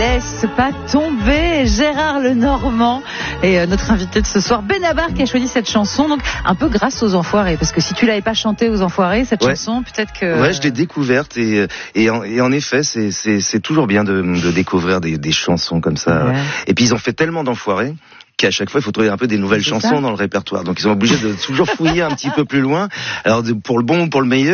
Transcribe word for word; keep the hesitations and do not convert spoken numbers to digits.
laisse pas tomber. Gérard Lenormand est notre invité de ce soir. Benabar qui a choisi cette chanson, donc un peu grâce aux Enfoirés, parce que si tu l'avais pas chantée aux Enfoirés, cette ouais. chanson, peut-être que... Ouais, je l'ai découverte et, et, en, et en effet, c'est, c'est, c'est toujours bien de, de découvrir des, des chansons comme ça. Ouais. Et puis ils ont fait tellement d'Enfoirés qu'à chaque fois, il faut trouver un peu des nouvelles c'est chansons ça. Dans le répertoire. Donc ils sont obligés de toujours fouiller un petit peu plus loin. Alors pour le bon ou pour le meilleur,